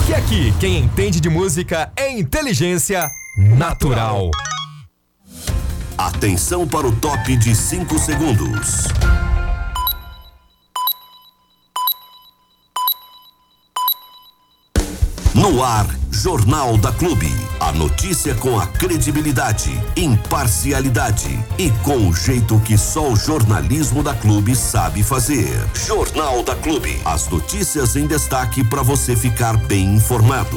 Que aqui, quem entende de música é inteligência natural. Atenção para o top de 5 segundos. No ar, Jornal da Clube. A notícia com a credibilidade, imparcialidade e com o jeito que só o jornalismo da Clube sabe fazer. Jornal da Clube. As notícias em destaque para você ficar bem informado.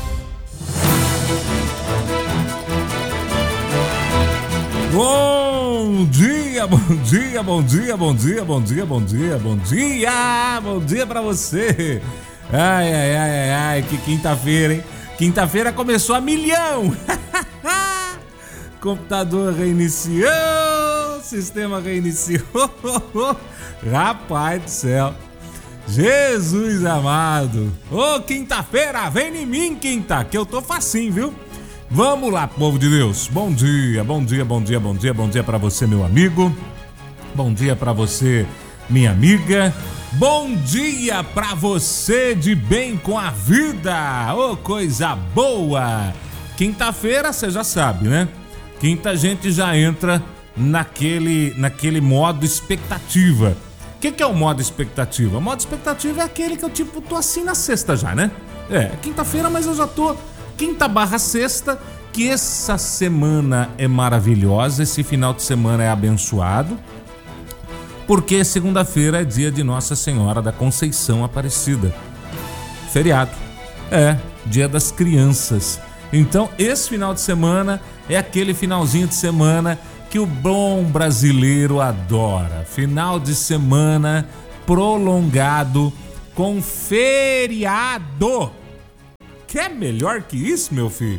Bom dia, bom dia, bom dia, bom dia, bom dia, bom dia, bom dia, bom dia pra você. Ai, que quinta-feira, hein? Quinta-feira começou a milhão. Computador reiniciou, sistema reiniciou. Rapaz do céu. Jesus amado. Ô, quinta-feira, vem em mim, quinta, que eu tô facinho, viu? Vamos lá, povo de Deus. Bom dia, bom dia, bom dia, bom dia, bom dia pra você, meu amigo. Bom dia pra você, minha amiga. Bom dia pra você de bem com a vida. Ô, coisa boa. Quinta-feira, você já sabe, né? Quinta a gente já entra naquele modo expectativa. O que é o modo expectativa? O modo expectativa é aquele que eu tô assim na sexta já, né? É quinta-feira, mas eu já tô quinta/sexta, que essa semana é maravilhosa, esse final de semana é abençoado, porque segunda-feira é dia de Nossa Senhora da Conceição Aparecida. Feriado. Dia das crianças. Então, esse final de semana é aquele finalzinho de semana que o bom brasileiro adora. Final de semana prolongado com feriado. Quer melhor que isso, meu filho?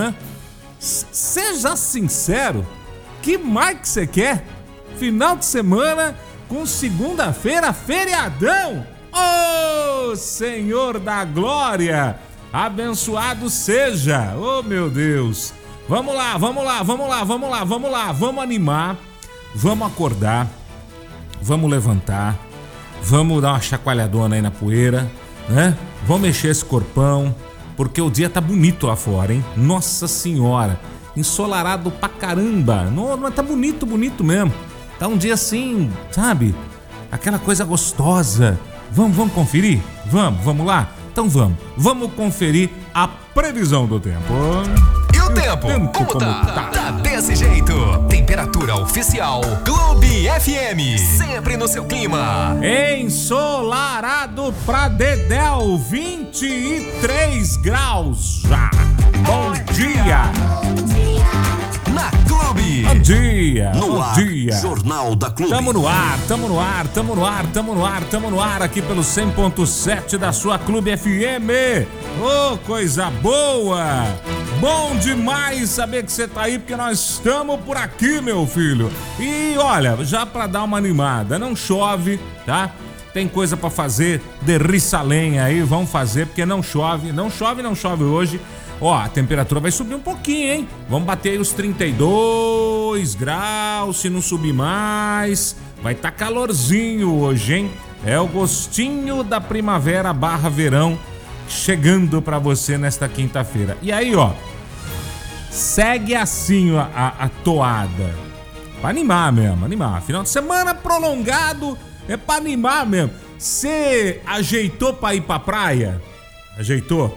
Seja sincero, que mais que você quer? Final de semana com segunda-feira, feriadão! Ô, Senhor da Glória! Abençoado seja! Ô, meu Deus! Vamos lá, vamos animar, vamos acordar, vamos levantar, vamos dar uma chacoalhadona aí na poeira, né? Vamos mexer esse corpão, porque o dia tá bonito lá fora, hein? Nossa Senhora, ensolarado pra caramba. Não, tá bonito mesmo. Tá um dia assim, sabe? Aquela coisa gostosa. Vamos conferir? Vamos lá? Então vamos conferir a previsão do tempo. E o tempo? Como tá? Tá desse jeito. Temperatura oficial Clube FM. Sempre no seu clima. Ensolarado pra dedéu, 23 graus já. Bom dia. Na Clube. Bom dia. No ar, Jornal da Clube. Tamo no ar aqui pelo 100.7 da sua Clube FM. Ô, coisa boa. Bom demais saber que você tá aí, porque nós estamos por aqui, meu filho. E olha, já pra dar uma animada, não chove, tá? Tem coisa pra fazer, derriça a lenha aí, vamos fazer, porque não chove hoje. Ó, a temperatura vai subir um pouquinho, hein? Vamos bater aí os 32 graus, se não subir mais. Vai tá calorzinho hoje, hein? É o gostinho da primavera / verão chegando pra você nesta quinta-feira. E aí, ó, segue assim a toada. Pra animar mesmo, animar. Final de semana prolongado é pra animar mesmo. Você ajeitou pra ir pra praia? Ajeitou?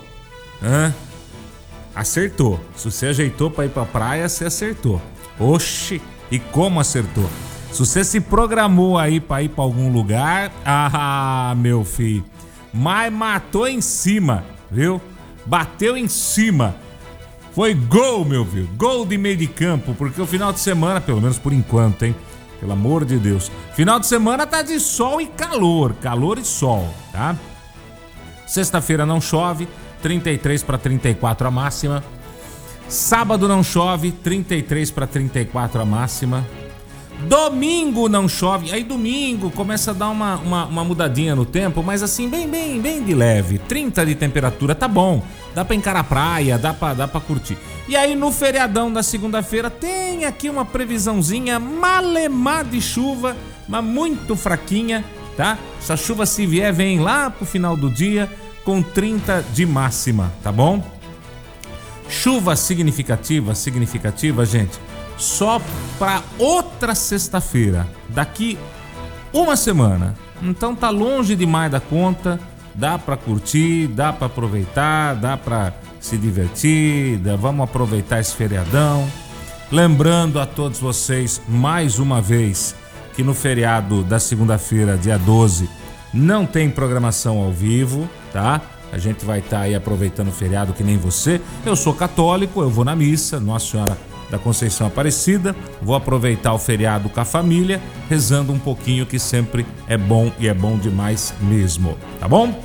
Acertou. Se você ajeitou pra ir pra praia, você acertou. Oxi, e como acertou? Se você se programou aí pra ir pra algum lugar, meu filho, mas matou em cima, viu? Bateu em cima. Foi gol, meu filho. Gol de meio de campo, porque o final de semana, pelo menos por enquanto, hein? Pelo amor de Deus. Final de semana tá de sol e calor. Calor e sol, tá? Sexta-feira não chove, 33 para 34 a máxima. Sábado não chove, 33 para 34 a máxima. Domingo não chove, aí domingo começa a dar uma mudadinha no tempo, mas assim, bem de leve. 30 de temperatura, tá bom. Dá pra encarar a praia, dá pra curtir. E aí no feriadão da segunda-feira tem aqui uma previsãozinha malemar de chuva, mas muito fraquinha, tá? Essa chuva, se vier, vem lá pro final do dia, com 30 de máxima, tá bom? Chuva significativa, gente, só para outra sexta-feira, daqui uma semana. Então tá longe demais da conta, dá para curtir, dá para aproveitar, dá para se divertir, vamos aproveitar esse feriadão. Lembrando a todos vocês, mais uma vez, que no feriado da segunda-feira, dia 12, não tem programação ao vivo, tá? A gente vai estar aí aproveitando o feriado que nem você. Eu sou católico, eu vou na missa, Nossa Senhora da Conceição Aparecida. Vou aproveitar o feriado com a família, rezando um pouquinho, que sempre é bom e é bom demais mesmo, tá bom?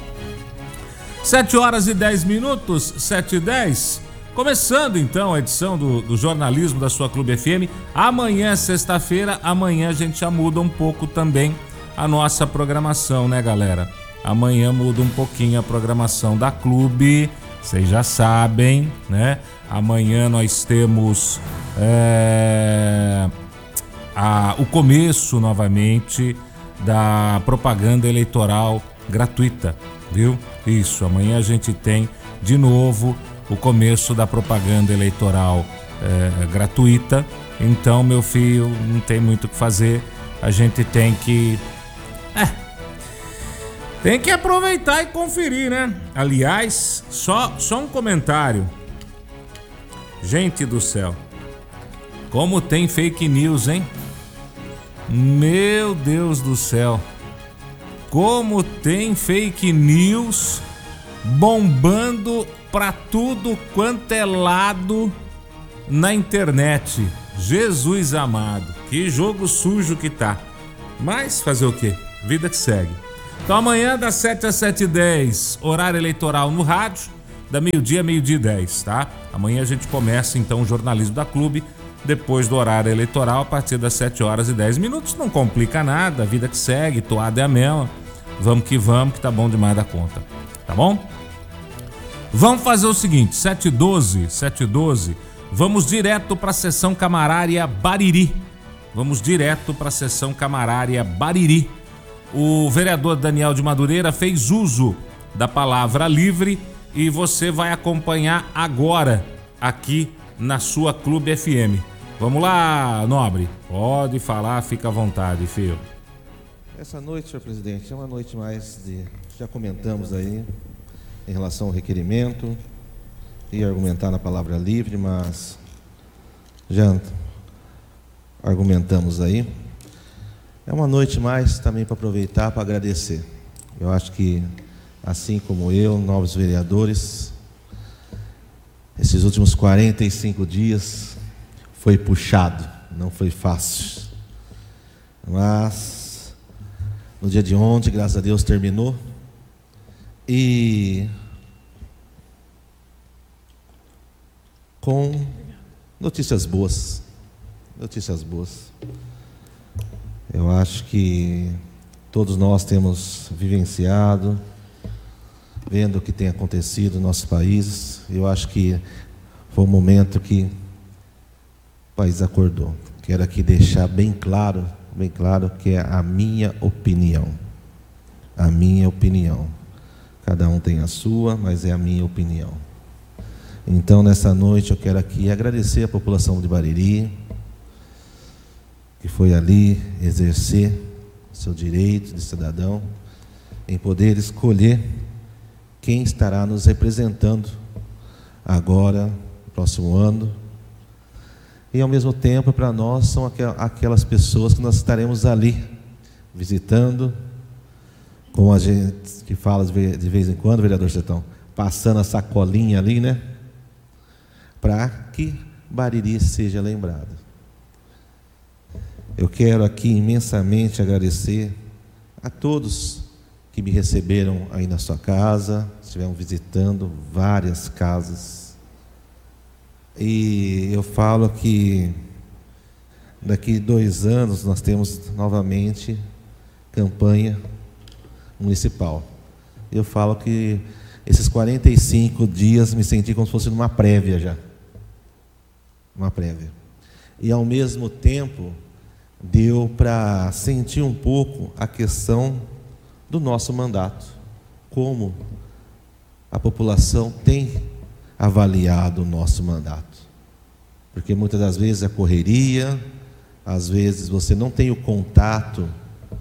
7h10, 7h10. Começando então a edição do jornalismo da sua Clube FM. Amanhã, sexta-feira, amanhã a gente já muda um pouco também a nossa programação, né, galera? Amanhã muda um pouquinho a programação da Clube, vocês já sabem, né? Amanhã nós temos o começo novamente da propaganda eleitoral gratuita, viu? Isso, amanhã a gente tem de novo o começo da propaganda eleitoral gratuita. Então, meu filho, não tem muito o que fazer, a gente tem que aproveitar e conferir, né? Aliás, só um comentário. Gente do céu, como tem fake news, hein? Meu Deus do céu, como tem fake news bombando pra tudo quanto é lado na internet. Jesus amado, que jogo sujo que tá. Mas fazer o quê? Vida que segue. Então amanhã das 7 às 7h10, horário eleitoral no rádio, da meio-dia a meio-dia e 10, tá? Amanhã a gente começa então o jornalismo da Clube, depois do horário eleitoral, a partir das 7h10. Não complica nada, a vida que segue, toada é a mesma. Vamos, que tá bom demais da conta, tá bom? Vamos fazer o seguinte, 7h12, vamos direto para a sessão camarária Bariri. O vereador Daniel de Madureira fez uso da palavra livre e você vai acompanhar agora aqui na sua Clube FM. Vamos lá, nobre. Pode falar, fica à vontade, filho. Essa noite, senhor presidente, é uma noite mais de... Já comentamos aí em relação ao requerimento e argumentar na palavra livre, mas já argumentamos aí. É uma noite mais também para aproveitar, para agradecer. Eu acho que, assim como eu, novos vereadores, esses últimos 45 dias foi puxado, não foi fácil. Mas, no dia de ontem, graças a Deus, terminou. E com notícias boas. Eu acho que todos nós temos vivenciado, vendo o que tem acontecido no nosso país. Eu acho que foi um momento que o país acordou. Quero aqui deixar bem claro que é a minha opinião. A minha opinião. Cada um tem a sua, mas é a minha opinião. Então, nessa noite, eu quero aqui agradecer a população de Bariri, que foi ali exercer seu direito de cidadão, em poder escolher quem estará nos representando agora, no próximo ano. E, ao mesmo tempo, para nós, são aquelas pessoas que nós estaremos ali, visitando, como a gente que fala de vez em quando, vereador Sertão, passando a sacolinha ali, né? Para que Bariri seja lembrado. Eu quero aqui imensamente agradecer a todos que me receberam aí na sua casa, estiveram visitando várias casas. E eu falo que daqui 2 anos nós temos novamente campanha municipal. Eu falo que esses 45 dias me senti como se fosse numa prévia já. Uma prévia. E ao mesmo tempo deu para sentir um pouco a questão do nosso mandato, como a população tem avaliado o nosso mandato? Porque muitas das vezes é correria, às vezes você não tem o contato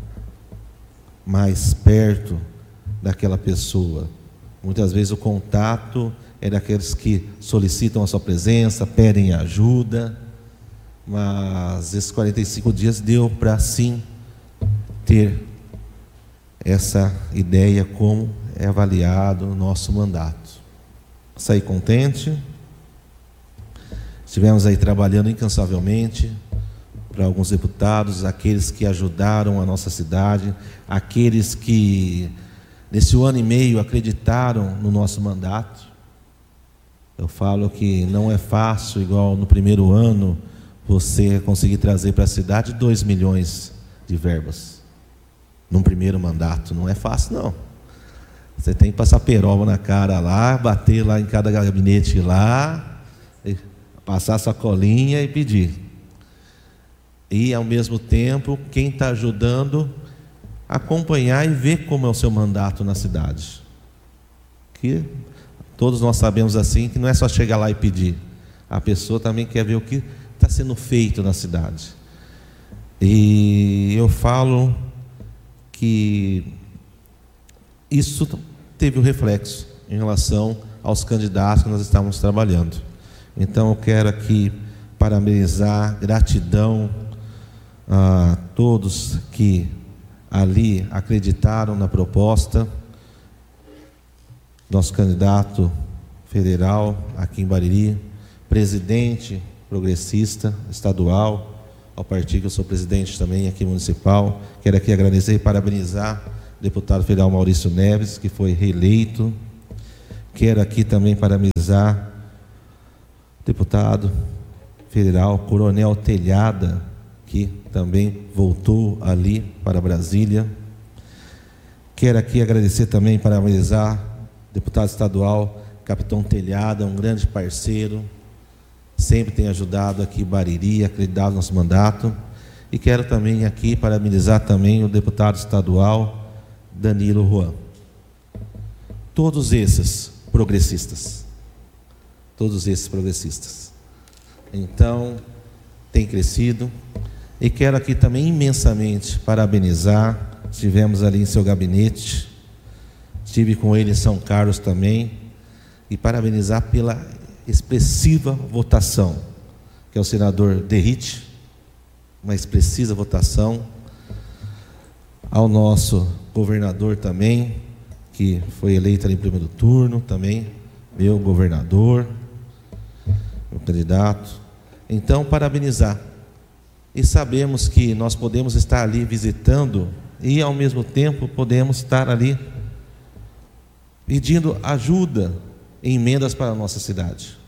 mais perto daquela pessoa. Muitas vezes o contato é daqueles que solicitam a sua presença, pedem ajuda, mas esses 45 dias deu para sim ter essa ideia como é avaliado o nosso mandato. Saí contente, estivemos aí trabalhando incansavelmente para alguns deputados, aqueles que ajudaram a nossa cidade, aqueles que nesse 1 ano e meio acreditaram no nosso mandato. Eu falo que não é fácil, igual no primeiro ano, você conseguir trazer para a cidade 2 milhões de verbas. Num primeiro mandato, não é fácil não. Você tem que passar peroba na cara lá, bater lá em cada gabinete lá, passar sacolinha e pedir. E ao mesmo tempo, quem está ajudando, acompanhar e ver como é o seu mandato na cidade. Que todos nós sabemos assim, que não é só chegar lá e pedir. A pessoa também quer ver o que está sendo feito na cidade. E eu falo que isso teve um reflexo em relação aos candidatos que nós estávamos trabalhando. Então eu quero aqui parabenizar, gratidão a todos que ali acreditaram na proposta. Nosso candidato federal aqui em Bariri, presidente progressista estadual, ao partido que eu sou presidente também aqui municipal. Quero aqui agradecer e parabenizar o deputado federal Maurício Neves, que foi reeleito. Quero aqui também parabenizar o deputado federal Coronel Telhada, que também voltou ali para Brasília. Quero aqui agradecer também e parabenizar o deputado estadual Capitão Telhada, um grande parceiro, sempre tem ajudado aqui Bariri, acreditado no nosso mandato. E quero também aqui parabenizar também o deputado estadual Danilo Juan. Todos esses progressistas. Então, tem crescido. E quero aqui também imensamente parabenizar. Estivemos ali em seu gabinete, estive com ele em São Carlos também, e parabenizar pela expressiva votação, que é o senador Derrite, uma expressiva votação, ao nosso governador também, que foi eleito ali em primeiro turno também, meu governador, meu candidato. Então, parabenizar. E sabemos que nós podemos estar ali visitando e ao mesmo tempo podemos estar ali pedindo ajuda em emendas para a nossa cidade.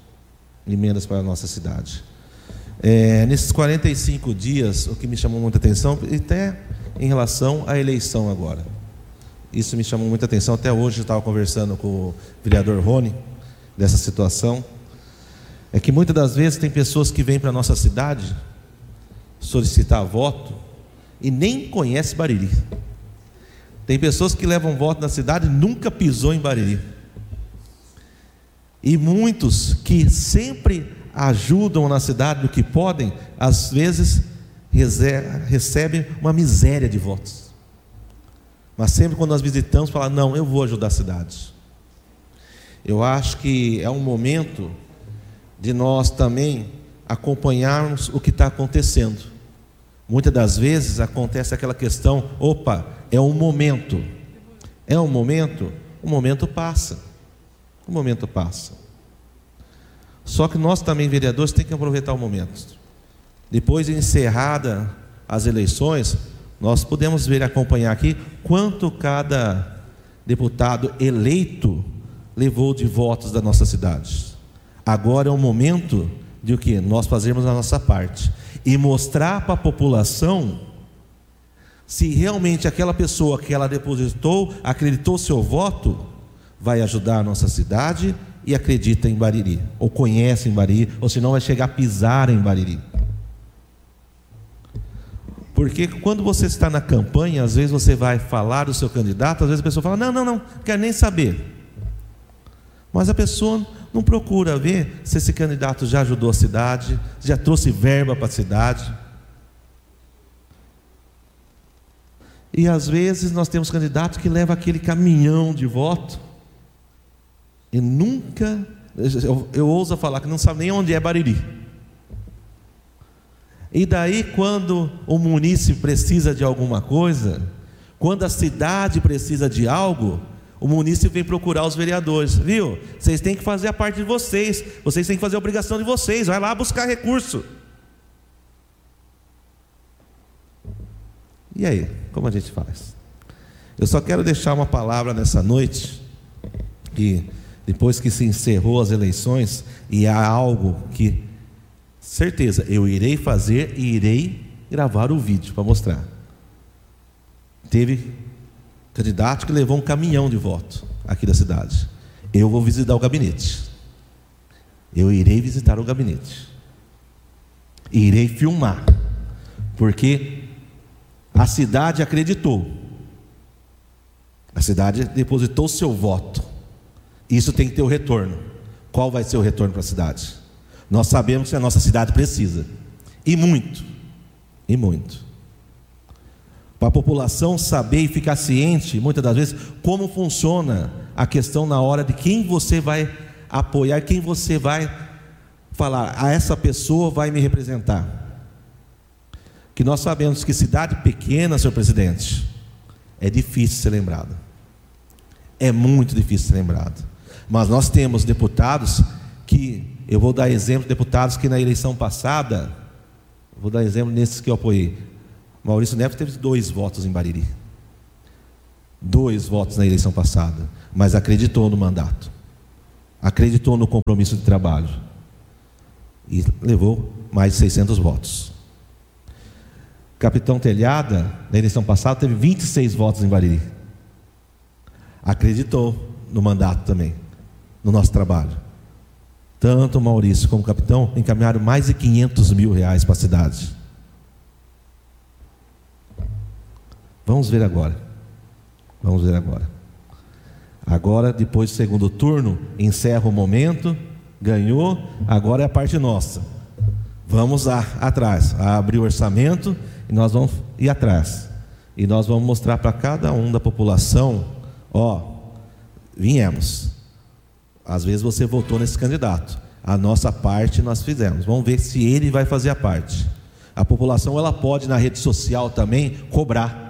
Nesses 45 dias, o que me chamou muita atenção, até em relação à eleição agora, isso me chamou muita atenção. Até hoje eu estava conversando com o vereador Rony dessa situação. É que muitas das vezes tem pessoas que vêm para a nossa cidade solicitar voto e nem conhece Bariri. Tem pessoas que levam voto na cidade e nunca pisou em Bariri. E muitos que sempre ajudam na cidade do que podem, às vezes recebem uma miséria de votos. Mas sempre quando nós visitamos, falam: não, eu vou ajudar a cidade. Eu acho que é um momento de nós também acompanharmos o que está acontecendo. Muitas das vezes acontece aquela questão: opa, é um momento, o momento passa. Só que nós também, vereadores, temos que aproveitar o momento. Depois de encerrada as eleições, nós podemos ver e acompanhar aqui quanto cada deputado eleito levou de votos da nossa cidade. Agora é o momento de o quê? Nós fazermos a nossa parte e mostrar para a população se realmente aquela pessoa que ela depositou, acreditou seu voto, vai ajudar a nossa cidade e acredita em Bariri, ou conhece em Bariri, ou senão vai chegar a pisar em Bariri. Porque quando você está na campanha, às vezes você vai falar do seu candidato, às vezes a pessoa fala: não, quero nem saber. Mas a pessoa não procura ver se esse candidato já ajudou a cidade, já trouxe verba para a cidade. E às vezes nós temos candidatos que levam aquele caminhão de voto e nunca, eu ouso falar que não sabe nem onde é Bariri. E daí, quando o munícipe precisa de alguma coisa, quando a cidade precisa de algo, o munícipe vem procurar os vereadores, viu? Vocês têm que fazer a parte de vocês têm que fazer a obrigação de vocês, vai lá buscar recurso. E aí, como a gente faz? Eu só quero deixar uma palavra nessa noite, que depois que se encerrou as eleições, e há algo que, certeza, eu irei fazer e irei gravar o vídeo para mostrar. Teve candidato que levou um caminhão de voto aqui da cidade. Eu vou visitar o gabinete. Eu irei visitar o gabinete. E irei filmar. Porque a cidade acreditou. A cidade depositou o seu voto. Isso tem que ter o retorno. Qual vai ser o retorno para a cidade? Nós sabemos que a nossa cidade precisa. E muito. E muito. Para a população saber e ficar ciente, muitas das vezes, como funciona a questão na hora de quem você vai apoiar, quem você vai falar, essa pessoa vai me representar. Que nós sabemos que cidade pequena, senhor presidente, é difícil ser lembrado. É muito difícil ser lembrado. Mas nós temos deputados que, eu vou dar exemplo de deputados que na eleição passada, vou dar exemplo nesses que eu apoiei. Maurício Neves teve 2 votos em Bariri. 2 votos na eleição passada. Mas acreditou no mandato. Acreditou no compromisso de trabalho. E levou mais de 600 votos. Capitão Telhada, na eleição passada, teve 26 votos em Bariri. Acreditou no mandato também, no nosso trabalho. Tanto o Maurício como o capitão encaminharam mais de R$500 mil para a cidade. Vamos ver agora. Vamos ver agora. Agora, depois do segundo turno, encerra o momento, ganhou, agora é a parte nossa. Vamos lá, atrás, abrir o orçamento e nós vamos ir atrás. E nós vamos mostrar para cada um da população, viemos. Às vezes você votou nesse candidato. A nossa parte nós fizemos. Vamos ver se ele vai fazer a parte. A população, ela pode na rede social também cobrar.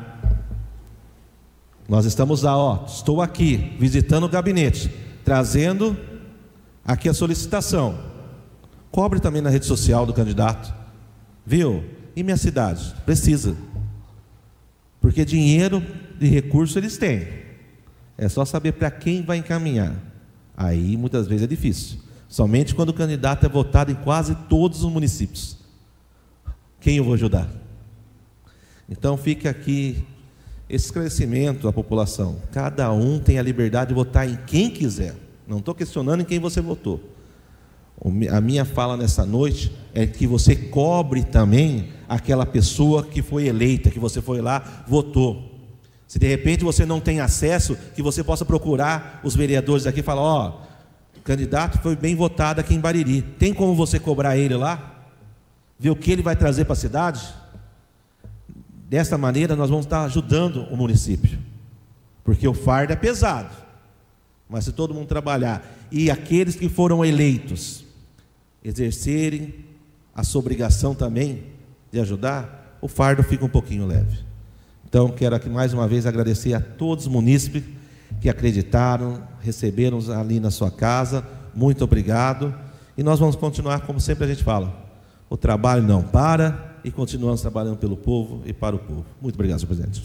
Nós estamos lá, estou aqui, visitando o gabinete, trazendo aqui a solicitação. Cobre também na rede social do candidato. Viu? E minha cidade? Precisa. Porque dinheiro e recurso eles têm. É só saber para quem vai encaminhar. Aí muitas vezes é difícil. Somente quando o candidato é votado em quase todos os municípios. Quem eu vou ajudar? Então fica aqui esse esclarecimento à população. Cada um tem a liberdade de votar em quem quiser. Não estou questionando em quem você votou. A minha fala nessa noite é que você cobre também aquela pessoa que foi eleita, que você foi lá, votou. Se de repente você não tem acesso, que você possa procurar os vereadores aqui e falar, o candidato foi bem votado aqui em Bariri. Tem como você cobrar ele lá? Ver o que ele vai trazer para a cidade? Dessa maneira nós vamos estar ajudando o município. Porque o fardo é pesado. Mas se todo mundo trabalhar e aqueles que foram eleitos exercerem a sua obrigação também de ajudar, o fardo fica um pouquinho leve. Então quero aqui mais uma vez agradecer a todos os munícipes que acreditaram, receberam ali na sua casa. Muito obrigado. E nós vamos continuar, como sempre a gente fala, o trabalho não para e continuamos trabalhando pelo povo e para o povo. Muito obrigado, senhor presidente.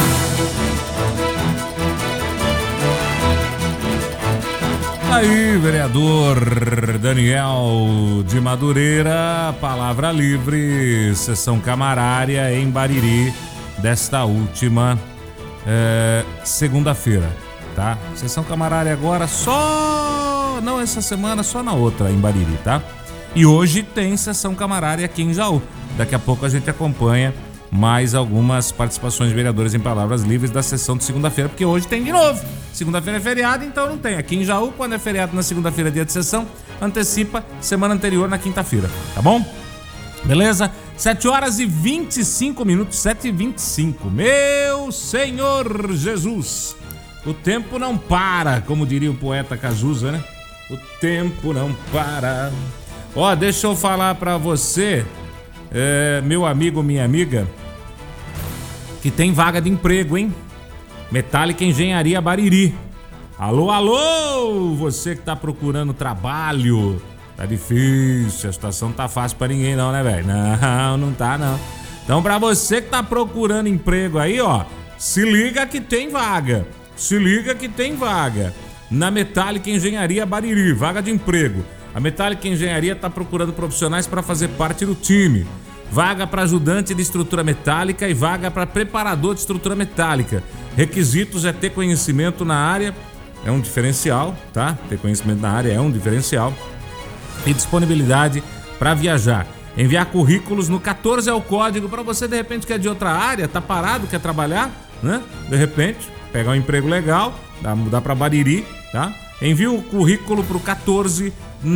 Aí, vereador Daniel de Madureira, palavra livre, sessão camarária em Bariri, desta última segunda-feira, tá? Sessão camarária agora não essa semana, só na outra em Bariri, tá? E hoje tem sessão camarária aqui em Jaú. Daqui a pouco a gente acompanha mais algumas participações de vereadores em palavras livres da sessão de segunda-feira, porque hoje tem de novo. Segunda-feira é feriado, então não tem. Aqui em Jaú, quando é feriado na segunda-feira, dia de sessão, antecipa semana anterior na quinta-feira, tá bom? Beleza? 7h25, 7h25. Meu Senhor Jesus, o tempo não para, como diria o poeta Cazuza, né? O tempo não para. Ó, deixa eu falar pra você, meu amigo, minha amiga, que tem vaga de emprego, hein? Metálica Engenharia Bariri. Alô, alô! Você que tá procurando trabalho. Tá difícil, a situação não tá fácil pra ninguém não, né, velho? Não tá não. Então, pra você que tá procurando emprego aí, ó, se liga que tem vaga. Se liga que tem vaga. Na Metálica Engenharia Bariri, vaga de emprego. A Metálica Engenharia tá procurando profissionais para fazer parte do time. Vaga para ajudante de estrutura metálica e vaga para preparador de estrutura metálica. Requisitos é ter conhecimento na área, é um diferencial, tá? Ter conhecimento na área é um diferencial. E disponibilidade para viajar. Enviar currículos no 14 é o código para você, de repente, que é de outra área, tá parado, quer trabalhar, né? De repente, pegar um emprego legal, mudar para Bariri, tá? Envie o currículo pro 14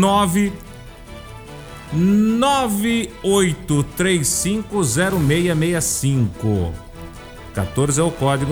998350665. 14 é o código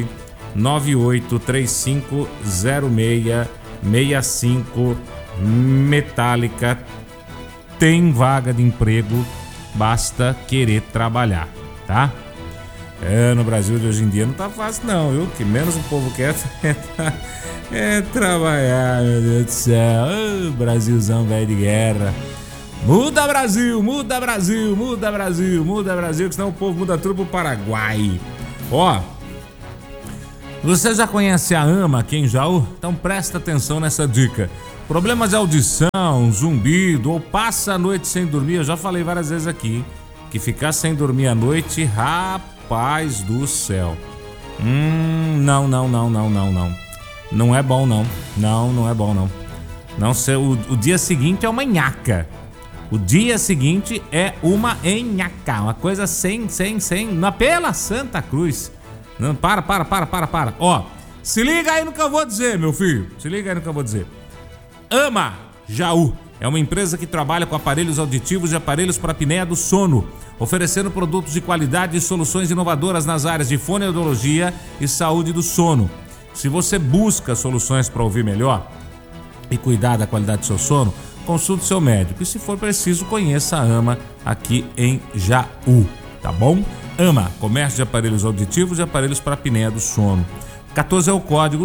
998350665. Metálica tem vaga de emprego, basta querer trabalhar, tá? No Brasil de hoje em dia não tá fácil não, viu? O que menos o povo quer é trabalhar, meu Deus do céu. Brasilzão velho de guerra. Muda Brasil, muda Brasil, muda Brasil, muda Brasil, que senão o povo muda tudo pro Paraguai. Ó, você já conhece a AMA aqui em Jaú? Então presta atenção nessa dica. Problemas de audição, zumbido ou passa a noite sem dormir, eu já falei várias vezes aqui, que ficar sem dormir à noite, rapaz do céu. Não. Não é bom não. Não é bom não. Não sei, o dia seguinte é uma nhaca. O dia seguinte é uma enhaca, uma coisa sem, pela Santa Cruz. Não, para. Ó, se liga aí no que eu vou dizer, meu filho. Se liga aí no que eu vou dizer. AMA Jaú é uma empresa que trabalha com aparelhos auditivos e aparelhos para apneia do sono, oferecendo produtos de qualidade e soluções inovadoras nas áreas de fonoaudiologia e saúde do sono. Se você busca soluções para ouvir melhor e cuidar da qualidade do seu sono, consulte seu médico e, se for preciso, conheça a AMA aqui em Jaú, tá bom? AMA, comércio de aparelhos auditivos e aparelhos para apneia do sono. 14 é o código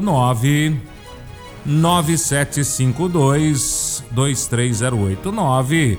99752-2308.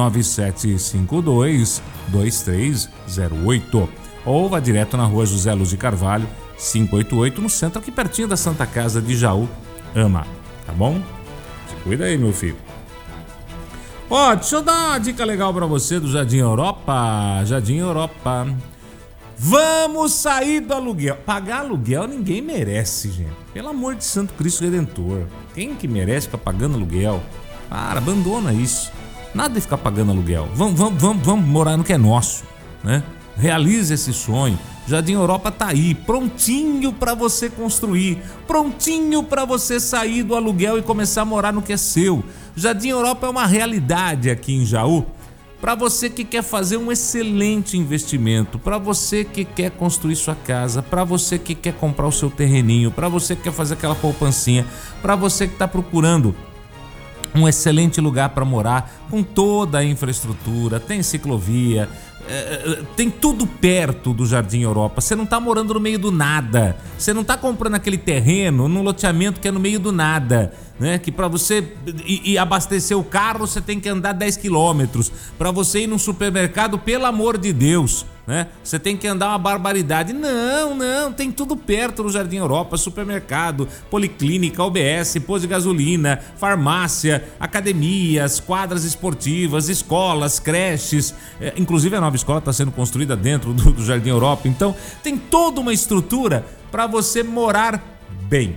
99752-2308. Ou vá direto na rua José Luz de Carvalho, 588, no centro, aqui pertinho da Santa Casa de Jaú. AMA, tá bom? Se cuida aí, meu filho. Ó, deixa eu dar uma dica legal pra você do Jardim Europa. Jardim Europa. Vamos sair do aluguel. Pagar aluguel ninguém merece, gente. Pelo amor de Santo Cristo Redentor. Quem que merece ficar pagando aluguel? Para, abandona isso. Nada de ficar pagando aluguel. Vamos morar no que é nosso, né? Realize esse sonho. Jardim Europa tá aí, prontinho para você construir, prontinho para você sair do aluguel e começar a morar no que é seu. Jardim Europa é uma realidade aqui em Jaú. Para você que quer fazer um excelente investimento, para você que quer construir sua casa, para você que quer comprar o seu terreninho, para você que quer fazer aquela poupancinha, para você que está procurando um excelente lugar para morar, com toda a infraestrutura, tem ciclovia, tem tudo perto do Jardim Europa. Você não tá morando no meio do nada, você não tá comprando aquele terreno num loteamento que é no meio do nada, né? Que para você ir abastecer o carro você tem que andar 10 quilômetros, para você ir num supermercado, pelo amor de Deus, né? Você tem que andar uma barbaridade. Não, tem tudo perto no Jardim Europa: supermercado, policlínica, UBS, posto de gasolina, farmácia, academias, quadras esportivas, escolas, creches, inclusive a nova escola está sendo construída dentro do Jardim Europa. Então tem toda uma estrutura para você morar bem.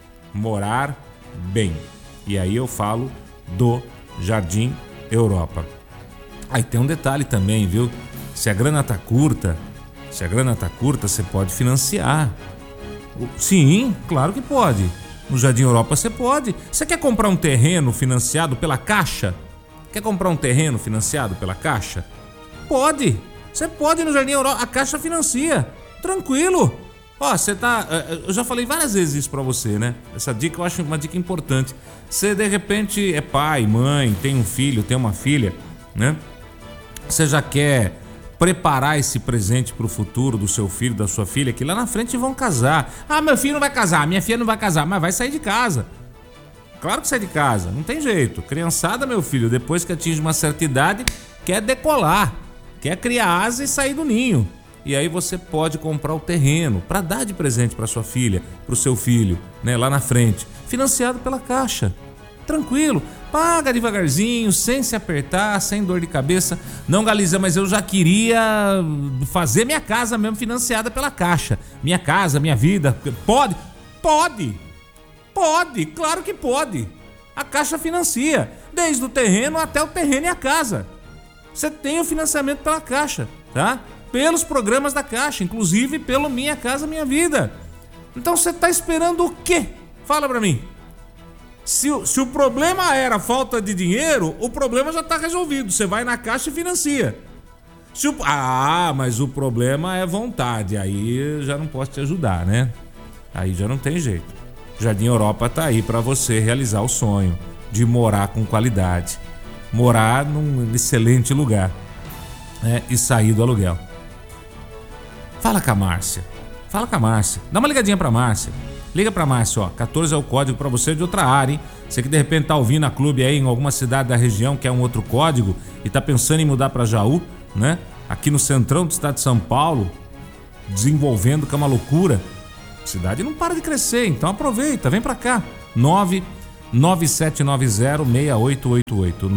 E aí eu falo do Jardim Europa. Aí tem um detalhe também, viu? Se a grana tá curta, você pode financiar. Sim, claro que pode. No Jardim Europa você pode. Você quer comprar um terreno financiado pela Caixa? Quer comprar um terreno financiado pela Caixa? Pode. Você pode no Jardim Europa. A Caixa financia. Tranquilo. Ó, você tá... Eu já falei várias vezes isso pra você, né? Essa dica eu acho uma dica importante. Você, de repente, é pai, mãe, tem um filho, tem uma filha, né? Você já quer preparar esse presente pro futuro do seu filho, da sua filha, que lá na frente vão casar. Ah, meu filho não vai casar, minha filha não vai casar, mas vai sair de casa. Claro que sai de casa, não tem jeito. Criançada, meu filho, depois que atinge uma certa idade, quer decolar, quer criar asa e sair do ninho. E aí você pode comprar o terreno para dar de presente para sua filha, para o seu filho, né, lá na frente, financiado pela Caixa. Tranquilo, paga devagarzinho, sem se apertar, sem dor de cabeça. Não, Galiza, mas eu já queria fazer minha casa mesmo financiada pela Caixa. Minha casa, minha vida. Pode? Pode! Pode, claro que pode. A Caixa financia, desde o terreno até o terreno e a casa. Você tem o financiamento pela Caixa, tá? Pelos programas da Caixa, inclusive pelo Minha Casa Minha Vida. Então você tá esperando o quê? Fala pra mim. Se o problema era falta de dinheiro, o problema já tá resolvido. Você vai na Caixa e financia. Mas o problema é vontade. Aí já não posso te ajudar, né? Aí já não tem jeito. Jardim Europa tá aí pra você realizar o sonho de morar com qualidade. Morar num excelente lugar, né? E sair do aluguel. Fala com a Márcia. Dá uma ligadinha pra Márcia. Liga pra Márcia, ó. 14 é o código pra você de outra área, hein? Você que de repente tá ouvindo a clube aí em alguma cidade da região que é um outro código e tá pensando em mudar pra Jaú, né? Aqui no centrão do estado de São Paulo, desenvolvendo, que é uma loucura. A cidade não para de crescer, então aproveita, vem pra cá. 997906888.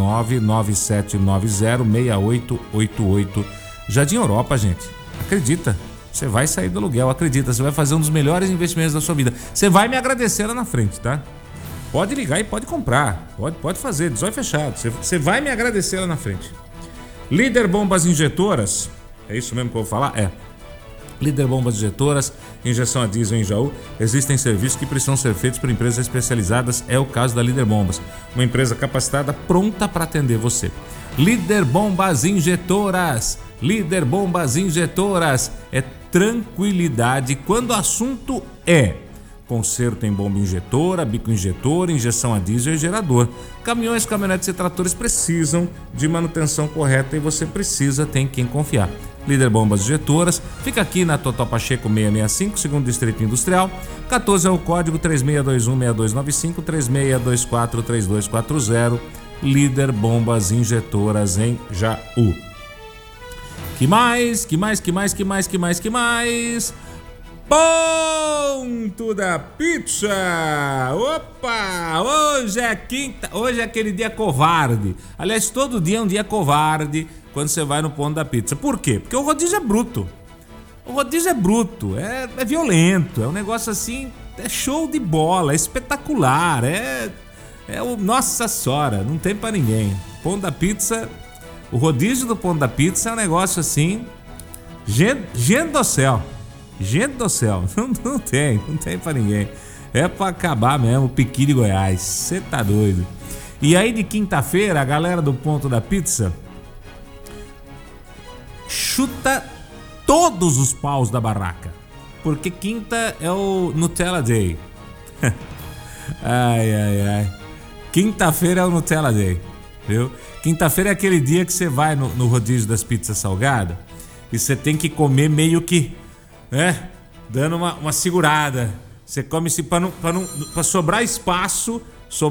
997906888. Jardim Europa, gente. Acredita. Você vai sair do aluguel, acredita. Você vai fazer um dos melhores investimentos da sua vida. Você vai me agradecer lá na frente, tá? Pode ligar e pode comprar. Pode fazer, de olho fechado. Você vai me agradecer lá na frente. Líder Bombas Injetoras. É isso mesmo que eu vou falar? É. Líder Bombas Injetoras, injeção a diesel em Jaú. Existem serviços que precisam ser feitos por empresas especializadas. É o caso da Líder Bombas. Uma empresa capacitada, pronta para atender você. Líder Bombas Injetoras. Líder Bombas Injetoras. É tranquilidade quando o assunto é conserto em bomba injetora, bico injetor, injeção a diesel e gerador. Caminhões, caminhonetes e tratores precisam de manutenção correta e você tem quem confiar. Líder Bombas Injetoras fica aqui na Totó Pacheco 665, segundo Distrito Industrial. 14 é o código 3621-6295, 3624-3240. Líder Bombas Injetoras em Jaú. Que mais? Ponto da Pizza! Opa! Hoje é quinta, hoje é aquele dia covarde. Aliás, todo dia é um dia covarde quando você vai no Ponto da Pizza. Por quê? Porque o rodízio é bruto. É violento, é um negócio assim, é show de bola, é espetacular, Nossa Senhora, não tem pra ninguém. Ponto da Pizza, o rodízio do Ponto da Pizza é um negócio assim, gente do céu. Gente do céu, não tem pra ninguém. É pra acabar mesmo o piqui de Goiás, você tá doido. E aí de quinta-feira, a galera do Ponto da Pizza chuta todos os paus da barraca, porque quinta é o Nutella Day. Ai. Quinta-feira é o Nutella Day, viu? Quinta-feira é aquele dia que você vai no rodízio das pizzas salgadas e você tem que comer meio que, dando uma segurada. Você come pra sobrar espaço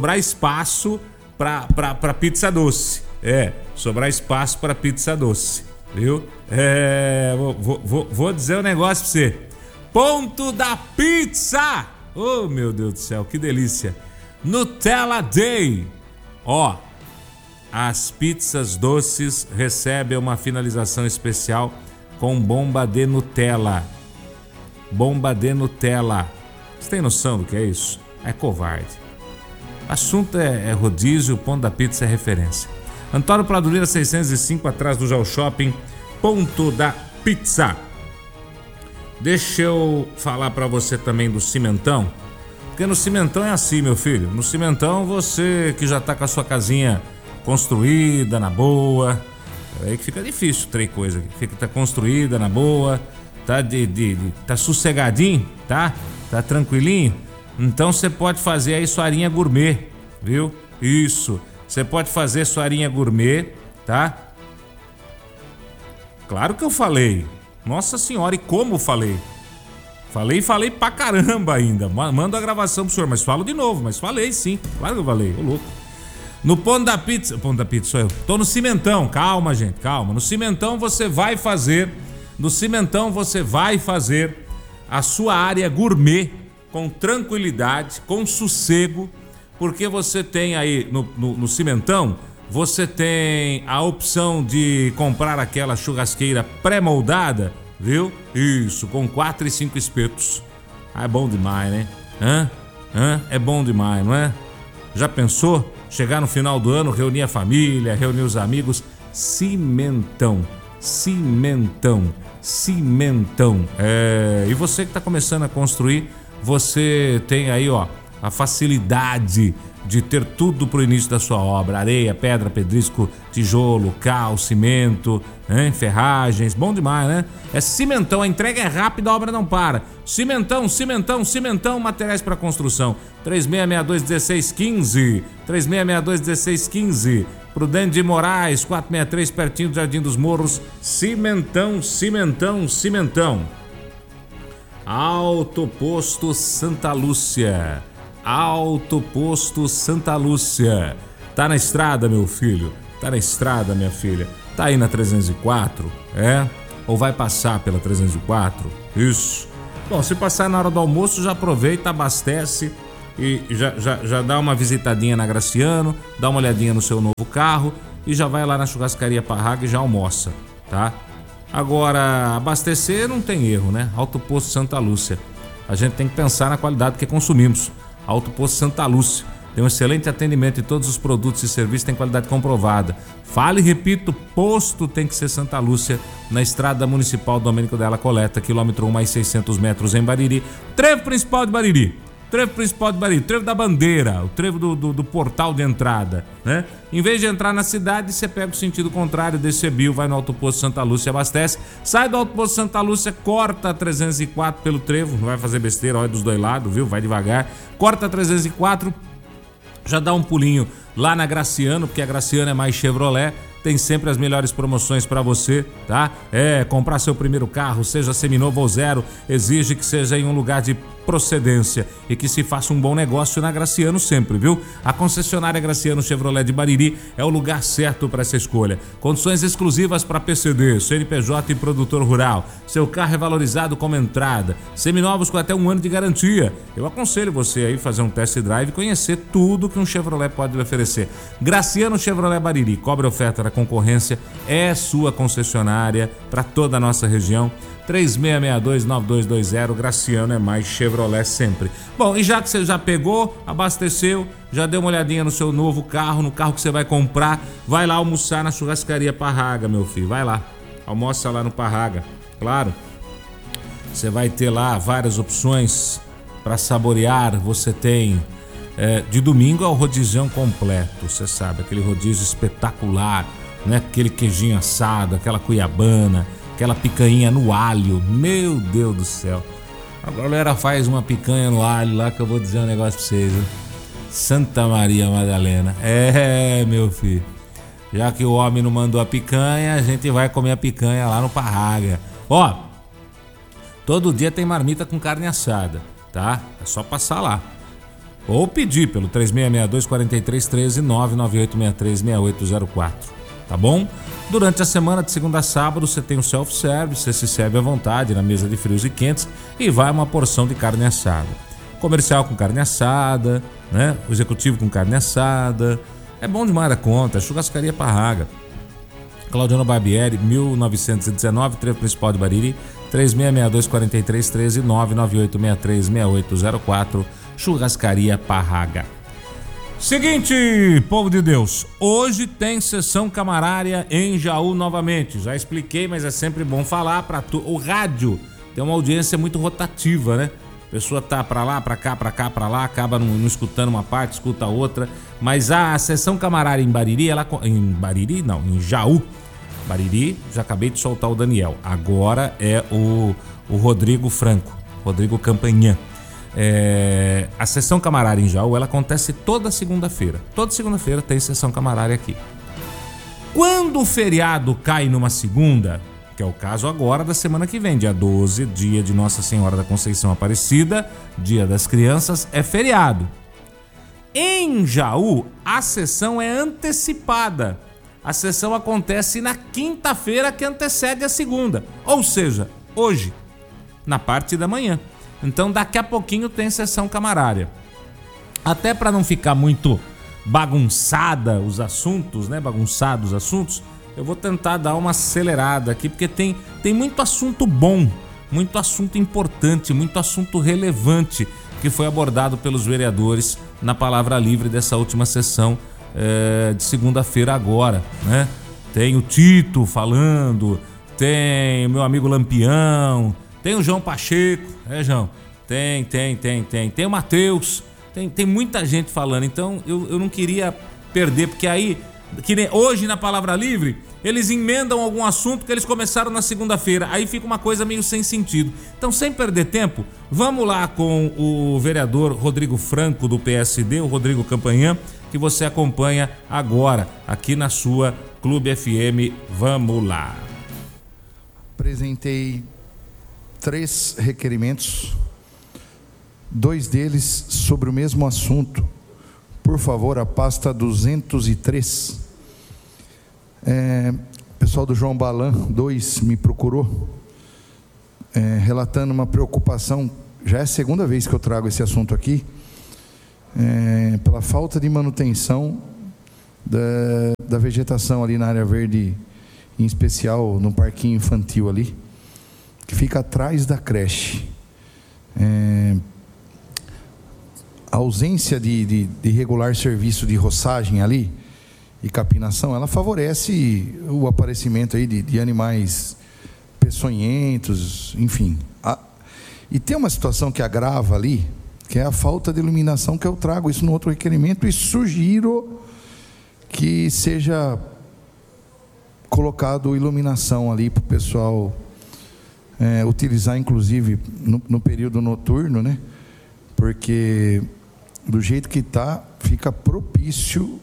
pra pizza doce. Sobrar espaço pra pizza doce, viu? Vou dizer um negócio pra você. Ponto da Pizza! Oh, meu Deus do céu, que delícia! Nutella Day! Ó, as pizzas doces recebem uma finalização especial com bomba de Nutella. Bomba de Nutella. Você tem noção do que é isso? É covarde. O assunto é rodízio, o Ponto da Pizza é referência. Antônio Pradoreira 605, atrás do Jal Shopping. Ponto da Pizza. Deixa eu falar pra você também do cimentão. Porque no cimentão é assim, meu filho. No cimentão, você que já tá com a sua casinha construída, na boa. Aí que fica difícil, três coisas. Tá construída, na boa. Tá sossegadinho, tá? Tá tranquilinho. Então você pode fazer aí sua arinha gourmet, viu? Isso. Você pode fazer sua arinha gourmet, tá? Claro que eu falei. Nossa senhora, e como falei? Falei pra caramba ainda. Mando a gravação pro senhor, mas falo de novo. Mas falei sim, claro que eu falei, ô louco. No Ponto da Pizza sou eu. Tô no cimentão, calma gente, calma. No cimentão você vai fazer a sua área gourmet com tranquilidade, com sossego, porque você tem aí no cimentão, você tem a opção de comprar aquela churrasqueira pré-moldada, viu? Isso, com 4 e 5 espetos. Ah, é bom demais, né? É bom demais, não é? Já pensou? Chegar no final do ano, reunir a família, reunir os amigos. Cimentão. E você que está começando a construir, você tem aí, ó, a facilidade de ter tudo pro início da sua obra: areia, pedra, pedrisco, tijolo, cal, cimento, hein? Ferragens, bom demais, né? É cimentão, a entrega é rápida, a obra não para. Cimentão, materiais para construção. 3662-1615, 3662-1615, Prudente de Moraes, 463, pertinho do Jardim dos Morros. Cimentão. Alto Posto Santa Lúcia. Tá na estrada, meu filho? Tá na estrada, minha filha? Tá aí na 304, Ou vai passar pela 304? Isso. Bom, se passar na hora do almoço, já aproveita, abastece e já dá uma visitadinha na Graciano, dá uma olhadinha no seu novo carro e já vai lá na Churrascaria Parraga e já almoça, tá? Agora, abastecer não tem erro, né? Alto Posto Santa Lúcia. A gente tem que pensar na qualidade que consumimos. Alto Posto Santa Lúcia tem um excelente atendimento e todos os produtos e serviços têm qualidade comprovada. Fale e repito, posto tem que ser Santa Lúcia, na Estrada Municipal Domênico Della Coleta, quilômetro 1 mais 600 metros em Bariri. Trevo principal de Bariri, trevo da bandeira, o trevo do portal de entrada, né? Em vez de entrar na cidade, você pega o sentido contrário, desce Bio, vai no Alto Posto Santa Lúcia, abastece, sai do Alto Posto Santa Lúcia, corta a 304 pelo trevo, não vai fazer besteira, olha dos dois lados, viu? Vai devagar, corta a 304, já dá um pulinho lá na Graciano, porque a Graciano é mais Chevrolet, tem sempre as melhores promoções para você, tá? Comprar seu primeiro carro, seja seminovo ou zero, exige que seja em um lugar de procedência e que se faça um bom negócio na Graciano sempre, viu? A concessionária Graciano Chevrolet de Bariri é o lugar certo para essa escolha. Condições exclusivas para PCD, CNPJ e produtor rural. Seu carro é valorizado como entrada. Seminovos com até 1 ano de garantia. Eu aconselho você aí fazer um test drive e conhecer tudo que um Chevrolet pode lhe oferecer. Graciano Chevrolet Bariri, cobre oferta da concorrência, é sua concessionária para toda a nossa região. 3662-9220, Graciano é mais Chevrolet sempre. Bom, e já que você já pegou, abasteceu, já deu uma olhadinha no seu novo carro, no carro que você vai comprar, vai lá almoçar na Churrascaria Parraga, meu filho, vai lá, almoça lá no Parraga, claro. Você vai ter lá várias opções para saborear, você tem de domingo é o rodizão completo, você sabe, aquele rodízio espetacular, né? Aquele queijinho assado, aquela cuiabana, aquela picanha no alho, meu Deus do céu. A galera faz uma picanha no alho lá que eu vou dizer um negócio pra vocês, viu? Santa Maria Madalena. Meu filho, já que o homem não mandou a picanha, a gente vai comer a picanha lá no Parraga. Ó, todo dia tem marmita com carne assada, tá? É só passar lá. Ou pedir pelo 3662-4313 998636804, tá bom? Durante a semana, de segunda a sábado, você tem o self-service, você se serve à vontade na mesa de frios e quentes e vai uma porção de carne assada. Comercial com carne assada, né? O executivo com carne assada. É bom demais da conta. Churrascaria Parraga. Claudiano Barbieri, 1919, trevo principal de Bariri, 3662-4313 998636804, Churrascaria Parraga. Seguinte, povo de Deus, hoje tem sessão camarária em Jaú novamente. Já expliquei, mas é sempre bom falar para o rádio tem uma audiência muito rotativa, né? A pessoa tá para lá, para cá, para cá, para lá, acaba não escutando uma parte, escuta a outra. Mas a sessão camarária em Bariri, em Jaú. Bariri, já acabei de soltar o Daniel. Agora é o Rodrigo Franco, Rodrigo Campanhã. A sessão camarária em Jaú, ela acontece toda segunda-feira. Toda segunda-feira tem sessão camarária aqui. Quando o feriado cai numa segunda, que é o caso agora da semana que vem, dia 12, dia de Nossa Senhora da Conceição Aparecida, dia das crianças, é feriado. Em Jaú, a sessão é antecipada. A sessão acontece na quinta-feira que antecede a segunda, ou seja, hoje, na parte da manhã. Então daqui a pouquinho tem sessão camarária. Até para não ficar muito bagunçados os assuntos, eu vou tentar dar uma acelerada aqui, porque tem muito assunto bom, muito assunto importante, muito assunto relevante que foi abordado pelos vereadores na Palavra Livre dessa última sessão de segunda-feira agora, né? Tem o Tito falando, tem o meu amigo Lampião, tem o João Pacheco, João? Tem o Matheus, tem muita gente falando, então eu não queria perder, porque aí, que nem hoje na Palavra Livre, eles emendam algum assunto que eles começaram na segunda-feira, aí fica uma coisa meio sem sentido. Então, sem perder tempo, vamos lá com o vereador Rodrigo Franco do PSD, o Rodrigo Campanhã, que você acompanha agora aqui na sua Clube FM. Vamos lá. Apresentei 3 requerimentos, 2 deles sobre o mesmo assunto. Por favor, a pasta 203. O pessoal do João Balan 2 me procurou, relatando uma preocupação. Já é a segunda vez que eu trago esse assunto aqui, pela falta de manutenção da vegetação ali na área verde, em especial no parquinho infantil ali, que fica atrás da creche. A ausência de regular serviço de roçagem ali e capinação, ela favorece o aparecimento aí de animais peçonhentos, enfim. E tem uma situação que agrava ali, que é a falta de iluminação, que eu trago isso no outro requerimento e sugiro que seja colocado iluminação ali para o pessoal utilizar, inclusive no período noturno, né? Porque do jeito que está, fica propício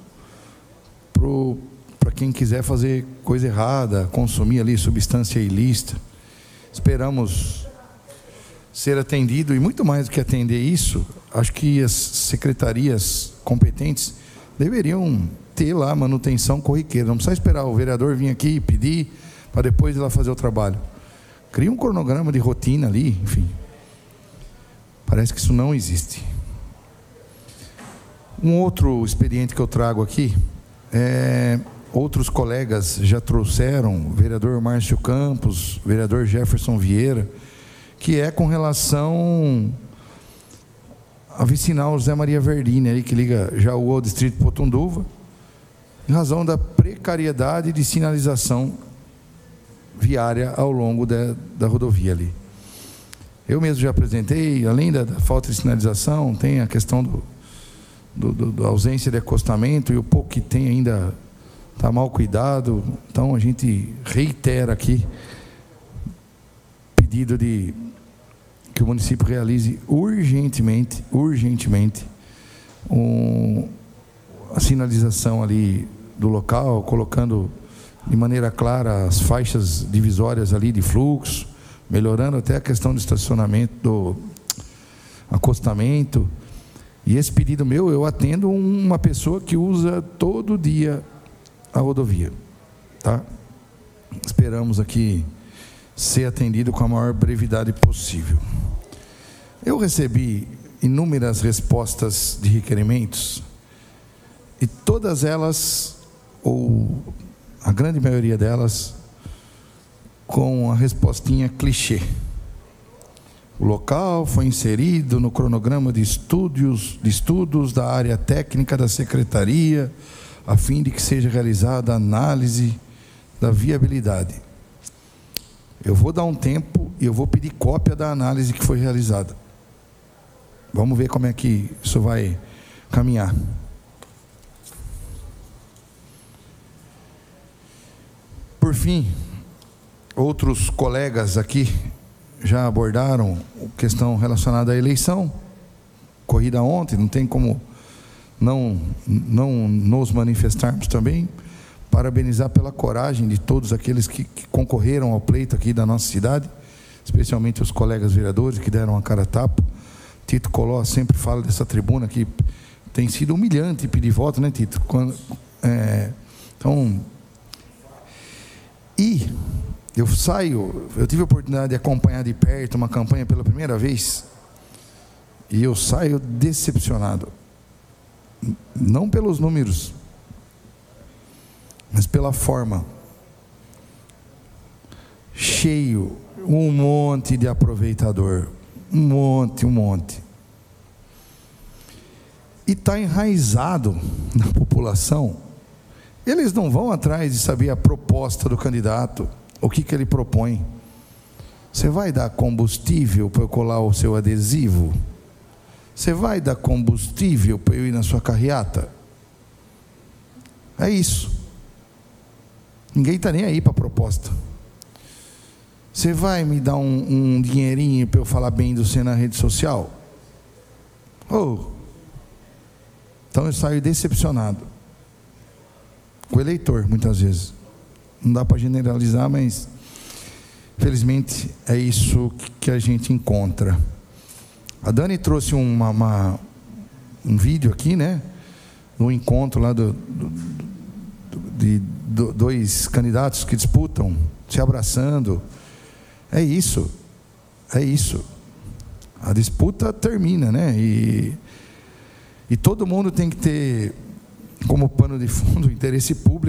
para quem quiser fazer coisa errada, consumir ali substância ilícita. Esperamos ser atendido, e muito mais do que atender isso, acho que as secretarias competentes deveriam ter lá manutenção corriqueira. Não precisa esperar o vereador vir aqui e pedir para depois ir lá fazer o trabalho. Cria um cronograma de rotina ali, enfim. Parece que isso não existe. Um outro expediente que eu trago aqui, outros colegas já trouxeram, o vereador Márcio Campos, o vereador Jefferson Vieira, que é com relação a vicinal José Maria Verdini, aí, que liga Jaú ao distrito Potunduva, em razão da precariedade de sinalização viária ao longo da rodovia ali. Eu mesmo já apresentei, além da falta de sinalização, tem a questão da ausência de acostamento, e o pouco que tem ainda está mal cuidado. Então a gente reitera aqui pedido de que o município realize urgentemente a sinalização ali do local, colocando de maneira clara as faixas divisórias ali de fluxo, melhorando até a questão do estacionamento, do acostamento. E esse pedido meu, eu atendo uma pessoa que usa todo dia a rodovia, tá? Esperamos aqui ser atendido com a maior brevidade possível. Eu recebi inúmeras respostas de requerimentos, e todas elas, ou a grande maioria delas, com a respostinha clichê. O local foi inserido no cronograma de estudos da área técnica da secretaria, a fim de que seja realizada a análise da viabilidade. Eu vou dar um tempo e eu vou pedir cópia da análise que foi realizada. Vamos ver como é que isso vai caminhar. Por fim, outros colegas aqui já abordaram a questão relacionada à eleição, corrida ontem, não tem como não nos manifestarmos também, parabenizar pela coragem de todos aqueles que concorreram ao pleito aqui da nossa cidade, especialmente os colegas vereadores que deram a cara a tapa. Tito Coló sempre fala dessa tribuna que tem sido humilhante pedir voto, né, Tito? Então, e eu tive a oportunidade de acompanhar de perto uma campanha pela primeira vez, e eu saio decepcionado, não pelos números, mas pela forma. Cheio, um monte de aproveitador, um monte. E está enraizado na população. Eles não vão atrás de saber a proposta do candidato, o que ele propõe. Você vai dar combustível para eu colar o seu adesivo? Você vai dar combustível para eu ir na sua carreata? É isso. Ninguém está nem aí para a proposta. Você vai me dar um dinheirinho para eu falar bem do você na rede social? Então eu saio decepcionado com o eleitor, muitas vezes. Não dá para generalizar, mas felizmente é isso que a gente encontra. A Dani trouxe um vídeo aqui, né? No encontro lá de dois candidatos que disputam, se abraçando. É isso. A disputa termina, né? E todo mundo tem que ter como pano de fundo o interesse público.